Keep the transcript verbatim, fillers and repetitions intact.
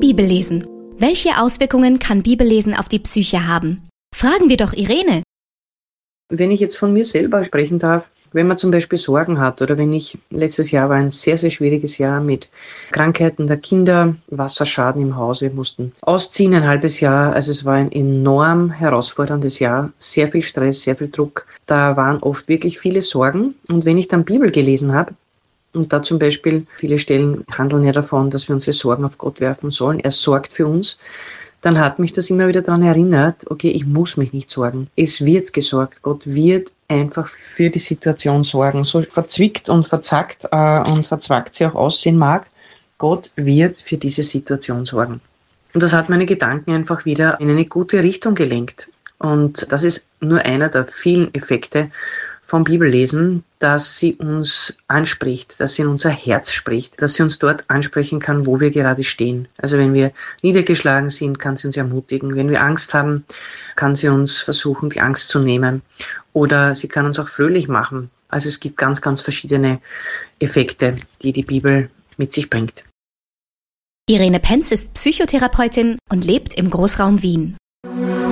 Bibellesen. Welche Auswirkungen kann Bibellesen auf die Psyche haben? Fragen wir doch Irene. Wenn ich jetzt von mir selber sprechen darf, wenn man zum Beispiel Sorgen hat oder wenn ich, letztes Jahr war ein sehr, sehr schwieriges Jahr mit Krankheiten der Kinder, Wasserschaden im Haus, wir mussten ausziehen ein halbes Jahr, also es war ein enorm herausforderndes Jahr, sehr viel Stress, sehr viel Druck, da waren oft wirklich viele Sorgen und wenn ich dann Bibel gelesen habe, und da zum Beispiel, viele Stellen handeln ja davon, dass wir unsere Sorgen auf Gott werfen sollen, er sorgt für uns, dann hat mich das immer wieder daran erinnert, okay, ich muss mich nicht sorgen. Es wird gesorgt. Gott wird einfach für die Situation sorgen. So verzwickt und verzackt äh, und verzwackt sie auch aussehen mag, Gott wird für diese Situation sorgen. Und das hat meine Gedanken einfach wieder in eine gute Richtung gelenkt. Und das ist nur einer der vielen Effekte vom Bibellesen, dass sie uns anspricht, dass sie in unser Herz spricht, dass sie uns dort ansprechen kann, wo wir gerade stehen. Also wenn wir niedergeschlagen sind, kann sie uns ermutigen. Wenn wir Angst haben, kann sie uns versuchen, die Angst zu nehmen. Oder sie kann uns auch fröhlich machen. Also es gibt ganz, ganz verschiedene Effekte, die die Bibel mit sich bringt. Irene Penz ist Psychotherapeutin und lebt im Großraum Wien.